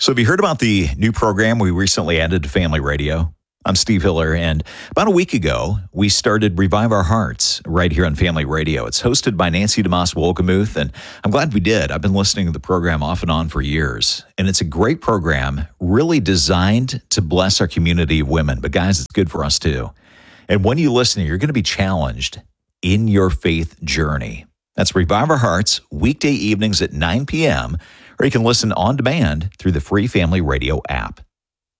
So have you heard about the new program we recently added to Family Radio? I'm Steve Hiller, and about a week ago, we started Revive Our Hearts right here on Family Radio. It's hosted by Nancy DeMoss Wolgemuth, and I'm glad we did. I've been listening to the program off and on for years, and it's a great program, really designed to bless our community of women. But guys, it's good for us too. And when you listen, you're going to be challenged in your faith journey. That's Revive Our Hearts, weekday evenings at 9 p.m., or you can listen on demand through the free Family Radio app.